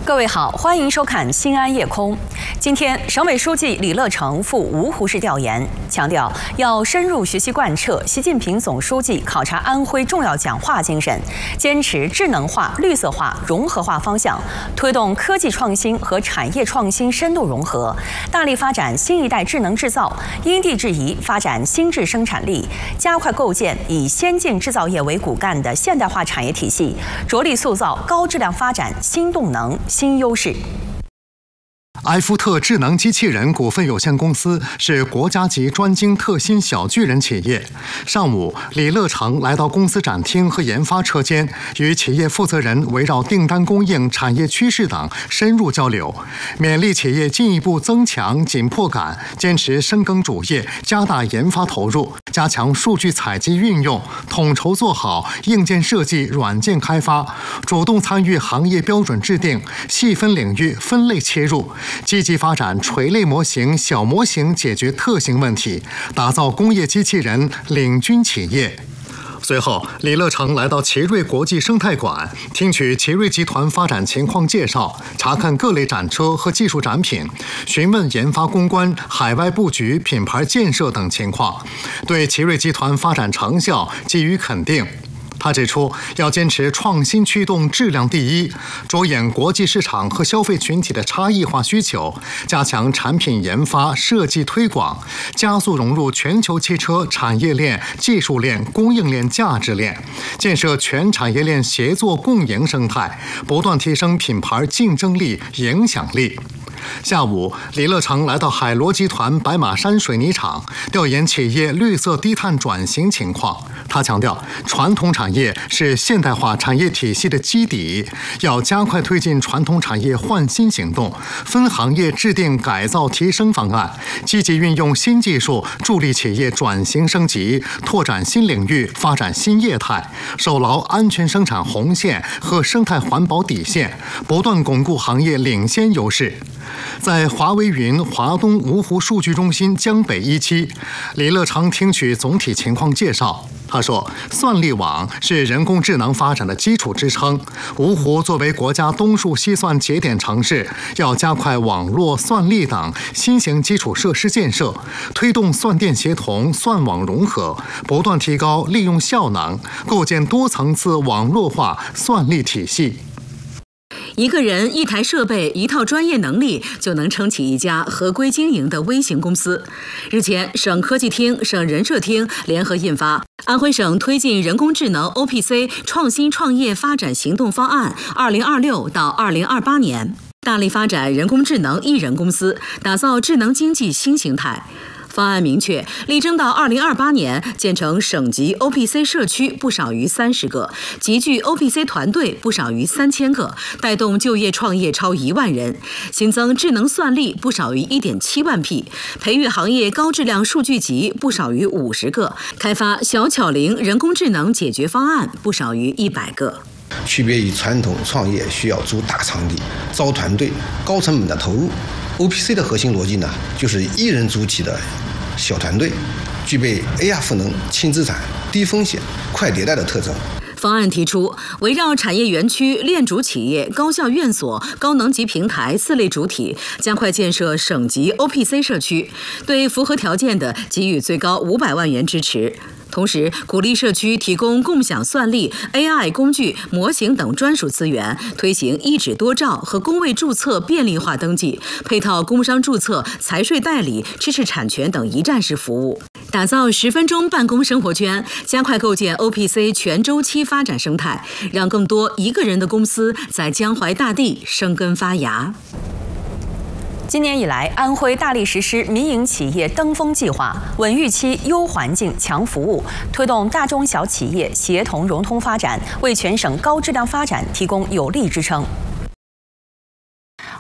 各位好，欢迎收看《新安夜空》。今天，省委书记李乐成赴芜湖市调研，强调要深入学习贯彻习近平总书记考察安徽重要讲话精神，坚持智能化、绿色化、融合化方向，推动科技创新和产业创新深度融合，大力发展新一代智能制造，因地制宜发展新质生产力，加快构建以先进制造业为骨干的现代化产业体系，着力塑造高质量发展新动能、新优势。 埃夫特智能机器人股份有限公司是国家级专精特新小巨人企业。上午，李乐成来到公司展厅和研发车间，与企业负责人围绕订单供应、产业趋势等深入交流，勉励企业进一步增强紧迫感，坚持深耕主业，加大研发投入，加强数据采集运用，统筹做好硬件设计、软件开发，主动参与行业标准制定，细分领域分类切入，积极发展垂类模型、小模型解决特性问题，打造工业机器人领军企业。随后，李乐成来到奇瑞国际生态馆，听取奇瑞集团发展情况介绍，查看各类展车和技术展品，询问研发攻关、海外布局、品牌建设等情况，对奇瑞集团发展成效给予肯定。他指出，要坚持创新驱动质量第一，着眼国际市场和消费群体的差异化需求，加强产品研发、设计推广，加速融入全球汽车产业链、技术链、供应链、价值链，建设全产业链协作共赢生态，不断提升品牌竞争力、影响力。下午，李乐成来到海螺集团白马山水泥厂，调研企业绿色低碳转型情况。他强调，传统产业是现代化产业体系的基底，要加快推进传统产业换新行动，分行业制定改造提升方案，积极运用新技术，助力企业转型升级，拓展新领域，发展新业态，守牢安全生产红线和生态环保底线，不断巩固行业领先优势。在华为云华东芜湖数据中心江北一期，李乐成听取总体情况介绍。他说，算力网是人工智能发展的基础支撑。芜湖作为国家东数西算节点城市，要加快网络、算力等新型基础设施建设，推动算电协同、算网融合，不断提高利用效能，构建多层次网络化算力体系。 一个人、一台设备、一套专业能力就能撑起一家合规经营的微型公司。日前，省科技厅、省人社厅联合印发《安徽省推进人工智能 OPC 创新创业发展行动方案（2026到2028年）》，大力发展人工智能一人公司，打造智能经济新形态。方案明确，力争到2028年建成省级 OPC 社区不少于30个，集聚 OPC 团队不少于3000个，带动就业创业超1万人，新增智能算力不少于1.7万匹，培育行业高质量数据集不少于50个，开发小巧灵人工智能解决方案不少于100个。 区别于传统创业需要租大场地、招团队、高成本的投入。OPC 的核心逻辑呢，就是一人组起的小团队，具备 AR 赋能、轻资产、低风险、快迭代的特征。 方案提出，围绕产业园区、链主企业、高校院所、高能级平台4类主体，加快建设省级 OPC 社区，对符合条件的给予最高500万元支持。同时，鼓励社区提供共享算力、AI 工具、模型等专属资源，推行一纸多照和工位注册便利化登记，配套工商注册、财税代理、知识产权等一站式服务，打造10分钟办公生活圈，加快构建 OPC 全周期发展生态，让更多一个人的公司在江淮大地生根发芽。 今年以来，安徽大力实施民营企业登峰计划，稳预期、优环境、强服务，推动大中小企业协同融通发展，为全省高质量发展提供有力支撑。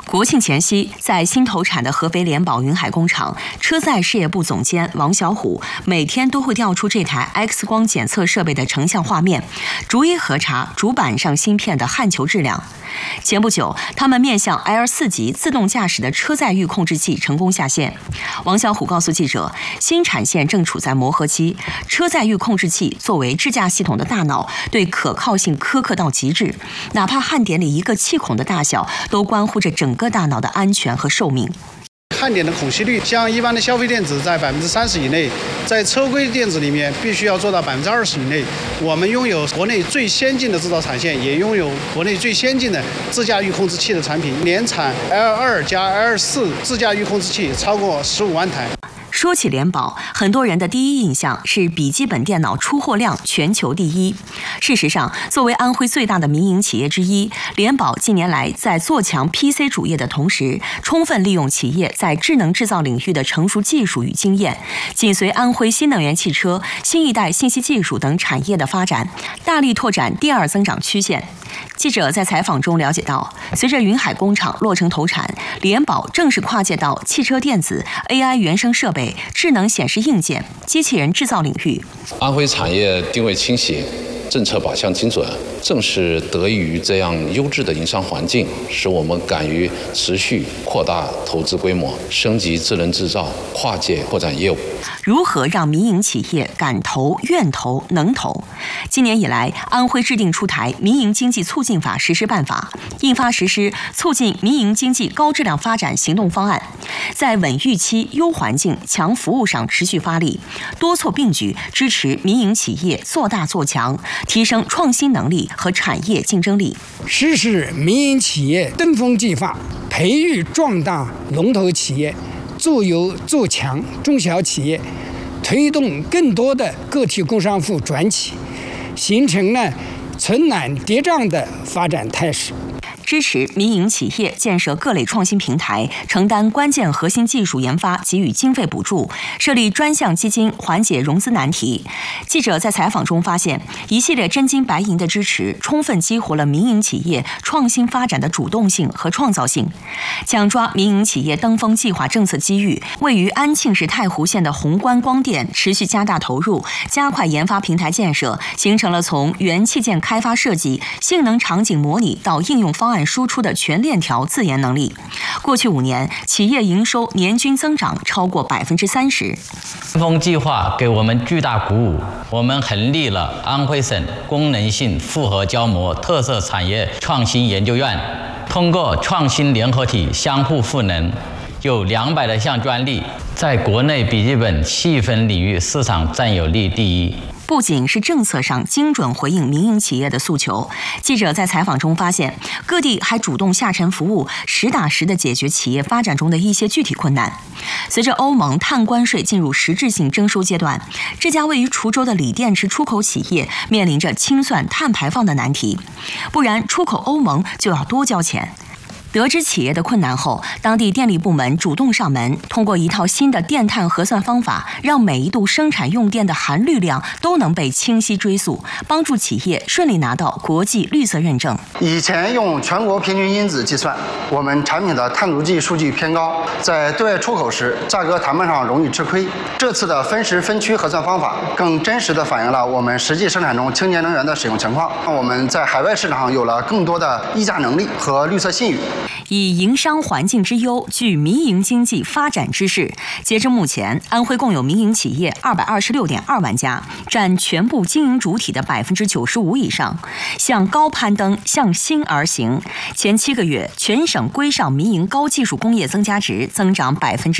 国庆前夕，在新投产的合肥联保云海工厂，车载事业部总监王小虎每天都会调出这台 X 光检测设备的成像画面，逐一核查主板上芯片的焊球质量。前不久，他们面向 L4级自动驾驶的车载域控制器成功下线。王小虎告诉记者，新产线正处在磨合期，车载域控制器作为智驾系统的大脑，对可靠性苛刻到极致，哪怕焊点里一个气孔的大小，都关乎着整个大脑的安全和寿命。 焊点的孔隙率，像一般的消费电子在30%以内，在车规电子里面必须要做到20%以内。我们拥有国内最先进的制造产线，也拥有国内最先进的自驾域控制器的产品，年产 L2 加 L4 自驾域控制器超过15万台。 说起联保，很多人的第一印象是笔记本电脑出货量全球第一。事实上，作为安徽最大的民营企业之一，联保近年来在做强 PC 主业的同时，充分利用企业在智能制造领域的成熟技术与经验，紧随安徽新能源汽车、新一代信息技术等产业的发展，大力拓展第二增长曲线。记者在采访中了解到，随着云海工厂落成投产，联保正式跨界到汽车电子、AI 原生设备、智能显示硬件、机器人制造领域。 安徽产业定位清晰，政策靶向精准，正是得益于这样优质的营商环境，使我们敢于持续扩大投资规模，升级智能制造，跨界扩展业务。 如何让民营企业敢投、愿投、能投？今年以来，安徽制定出台《民营经济促进法》实施办法，印发实施促进民营经济高质量发展行动方案，在稳预期、优环境、强服务上持续发力，多措并举，支持民营企业做大做强，提升创新能力和产业竞争力。 实施民营企业登峰计划，培育壮大龙头企业，做优做强中小企业，推动更多的个体工商户转企，形成了存难叠嶂的发展态势。 支持民营企业建设各类创新平台，承担关键核心技术研发，给予经费补助，设立专项基金缓解融资难题。记者在采访中发现，一系列真金白银的支持，充分激活了民营企业创新发展的主动性和创造性。抢抓民营企业登峰计划政策机遇，位于安庆市太湖县的宏观光电持续加大投入，加快研发平台建设，形成了从元器件开发设计、性能场景模拟到应用方案输出的全链条自研能力。过去5年，企业营收年均增长超过30%。 登峰计划给我们巨大鼓舞，我们成立了安徽省功能性复合胶膜特色产业创新研究院，通过创新联合体相互赋能，有200多项专利，在国内笔记本细分领域市场占有率第一。 不仅是政策上精准回应民营企业的诉求，记者在采访中发现，各地还主动下沉服务，实打实地解决企业发展中的一些具体困难。随着欧盟碳关税进入实质性征收阶段，这家位于滁州的锂电池出口企业面临着清算碳排放的难题，不然出口欧盟就要多交钱。得知企业的困难后，当地电力部门主动上门，通过一套新的电碳核算方法，让每一度生产用电的含氯量都能被清晰追溯，帮助企业顺利拿到国际绿色认证。 以前用全国平均因子计算，我们产品的碳足迹数据偏高，在对外出口时价格谈判上容易吃亏。这次的分时分区核算方法更真实地反映了我们实际生产中清洁能源的使用情况，让我们在海外市场上有了更多的议价能力和绿色信誉。 以营商环境之优，聚民营经济发展之势。截至目前，安徽共有民营企业226.2万家，占全部经营主体的95%以上，向高攀登，向新而行。前7个月，全省规上民营高技术工业增加值增长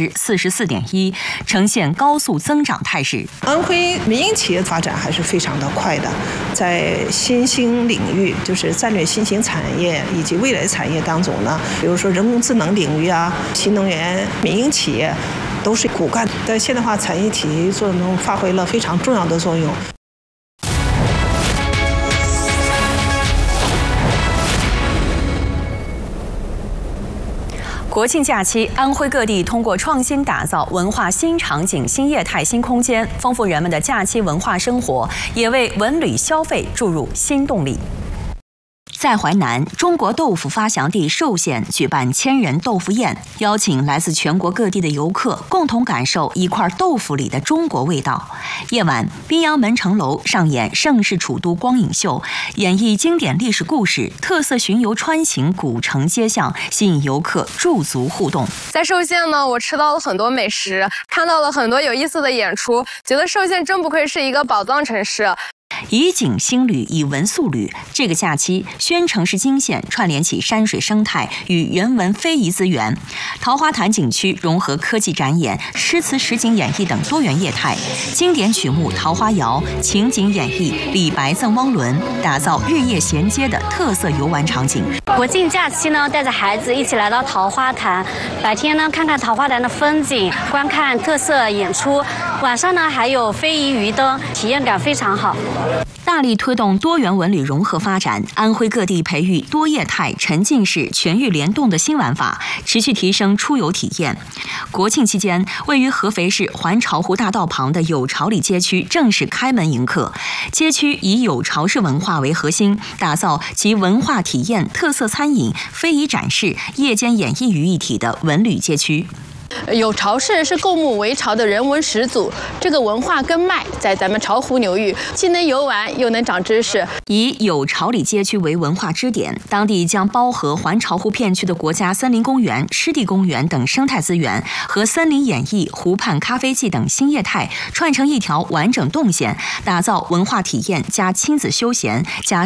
44.1%，呈现高速增长态势。 安徽民营企业发展还是非常的快的，在新兴领域，就是战略新兴产业以及未来产业当中呢，比如说人工智能领域啊，新能源民营企业都是骨干，在现代化产业体系作用中发挥了非常重要的作用。 国庆假期，安徽各地通过创新打造文化新场景、新业态、新空间，丰富人们的假期文化生活，也为文旅消费注入新动力。 在淮南，中国豆腐发祥地寿县举办千人豆腐宴，邀请来自全国各地的游客共同感受一块豆腐里的中国味道。夜晚，滨阳门城楼上演盛世楚都光影秀，演绎经典历史故事，特色巡游穿行古城街巷，吸引游客驻足互动。 在寿县呢，我吃到了很多美食，看到了很多有意思的演出，觉得寿县真不愧是一个宝藏城市。 以景兴旅，以文塑旅。这个假期，宣城市金县串联起山水生态与人文非遗资源，桃花潭景区融合科技展演、诗词实景演绎等多元业态，经典曲目《桃花谣》、情景演绎《李白赠汪伦》，打造日夜衔接的特色游玩场景。 国庆假期呢，带着孩子一起来到桃花潭，白天呢看看桃花潭的风景，观看特色演出，晚上呢还有非遗鱼灯，体验感非常好。 大力推动多元文旅融合发展，安徽各地培育多业态、沉浸式、全域联动的新玩法，持续提升出游体验。国庆期间，位于合肥市环潮湖大道旁的有巢里街区正式开门迎客。街区以有巢式文化为核心，打造集文化体验、特色餐饮、非遗展示、夜间演艺于一体的文旅街区。 有巢氏是构木为巢的人文始祖，这个文化根脉在咱们巢湖流域，既能游玩又能长知识。 以有巢里街区为文化支点，当地将包合环巢湖片区的国家森林公园、湿地公园等生态资源和森林演艺、湖畔咖啡季等新业态串成一条完整动线，打造文化体验加亲子休闲加